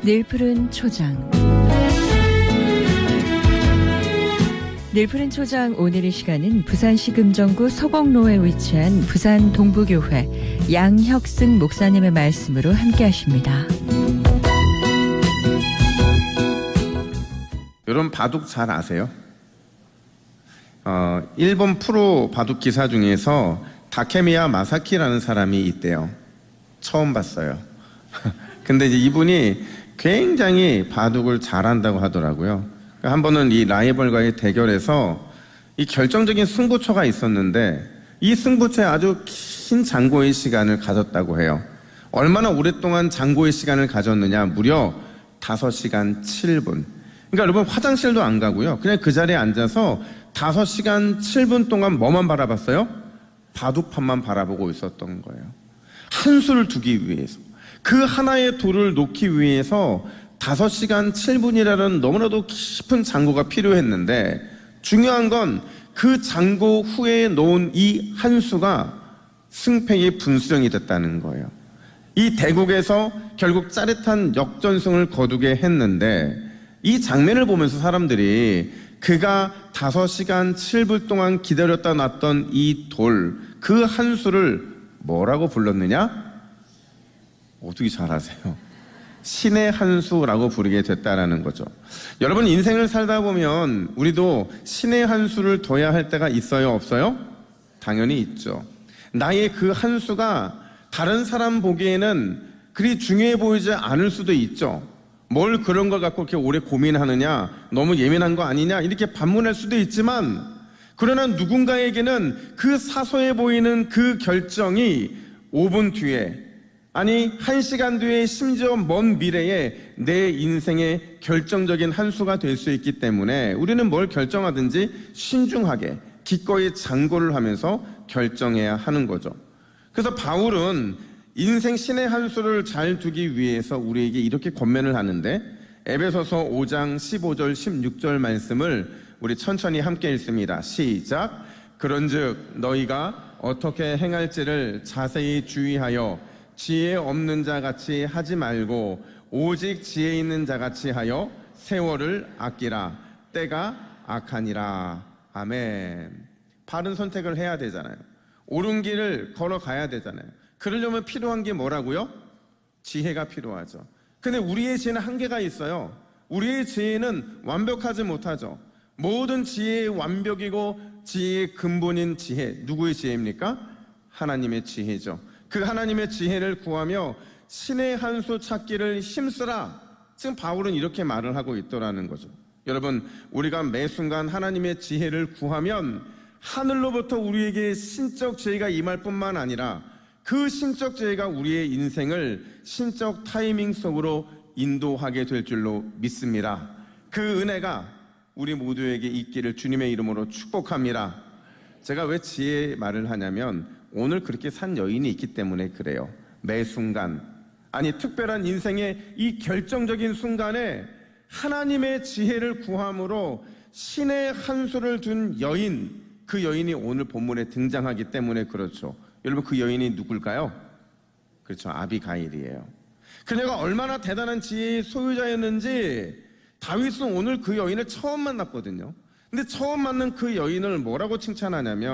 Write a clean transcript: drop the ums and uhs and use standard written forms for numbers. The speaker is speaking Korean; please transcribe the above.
늘푸른 초장. 늘푸른 초장 오늘의 시간은 부산시 금정구 서곡로에 위치한 부산 동부교회 양혁승 목사님의 말씀으로 함께 하십니다. 여러분 바둑 잘 아세요? 일본 프로 바둑 기사 중에서 다케미야 마사키라는 사람이 있대요. 처음 봤어요. 근데 이제 이분이 굉장히 바둑을 잘한다고 하더라고요. 한 번은 이 라이벌과의 대결에서 이 결정적인 승부처가 있었는데 이 승부처에 아주 긴 장고의 시간을 가졌다고 해요. 얼마나 오랫동안 장고의 시간을 가졌느냐? 무려 5시간 7분. 그러니까 여러분 화장실도 안 가고요. 그냥 그 자리에 앉아서 5시간 7분 동안 뭐만 바라봤어요? 바둑판만 바라보고 있었던 거예요. 한 수를 두기 위해서. 그 하나의 돌을 놓기 위해서 5시간 7분이라는 너무나도 깊은 장고가 필요했는데 중요한 건 그 장고 후에 놓은 이 한 수가 승패의 분수령이 됐다는 거예요. 이 대국에서 결국 짜릿한 역전승을 거두게 했는데 이 장면을 보면서 사람들이 그가 5시간 7분 동안 기다렸다 놨던 이 돌, 그 한 수를 뭐라고 불렀느냐? 어떻게 잘 아세요? 신의 한 수라고 부르게 됐다라는 거죠. 여러분 인생을 살다 보면 우리도 신의 한 수를 둬야 할 때가 있어요, 없어요? 당연히 있죠. 나의 그 한 수가 다른 사람 보기에는 그리 중요해 보이지 않을 수도 있죠. 뭘 그런 걸 갖고 이렇게 오래 고민하느냐, 너무 예민한 거 아니냐 이렇게 반문할 수도 있지만 그러나 누군가에게는 그 사소해 보이는 그 결정이 5분 뒤에 아니 1시간 뒤에 심지어 먼 미래에 내 인생의 결정적인 한 수가 될 수 있기 때문에 우리는 뭘 결정하든지 신중하게 기꺼이 장고를 하면서 결정해야 하는 거죠. 그래서 바울은 인생 신의 한 수를 잘 두기 위해서 우리에게 이렇게 권면을 하는데 에베소서 5장 15절 16절 말씀을 우리 천천히 함께 읽습니다. 시작. 그런즉 너희가 어떻게 행할지를 자세히 주의하여 지혜 없는 자 같이 하지 말고 오직 지혜 있는 자 같이 하여 세월을 아끼라. 때가 악하니라. 아멘. 바른 선택을 해야 되잖아요. 옳은 길을 걸어가야 되잖아요. 그러려면 필요한 게 뭐라고요? 지혜가 필요하죠. 근데 우리의 지혜는 한계가 있어요. 우리의 지혜는 완벽하지 못하죠. 모든 지혜의 완벽이고 지혜의 근본인 지혜, 누구의 지혜입니까? 하나님의 지혜죠. 그 하나님의 지혜를 구하며 신의 한 수 찾기를 힘쓰라. 지금 바울은 이렇게 말을 하고 있더라는 거죠. 여러분 우리가 매 순간 하나님의 지혜를 구하면 하늘로부터 우리에게 신적 지혜가 임할 뿐만 아니라 그 신적 지혜가 우리의 인생을 신적 타이밍 속으로 인도하게 될 줄로 믿습니다. 그 은혜가 우리 모두에게 있기를 주님의 이름으로 축복합니다. 제가 왜 지혜 말을 하냐면 오늘 그렇게 산 여인이 있기 때문에 그래요. 매 순간, 아니 특별한 인생의 이 결정적인 순간에 하나님의 지혜를 구함으로 신의 한 수를 둔 여인, 그 여인이 오늘 본문에 등장하기 때문에 그렇죠. 여러분 그 여인이 누굴까요? 그렇죠. 아비가일이에요. 그녀가 얼마나 대단한 지혜의 소유자였는지 다윗은 오늘 그 여인을 처음 만났거든요. 근데 처음 만난 그 여인을 뭐라고 칭찬하냐면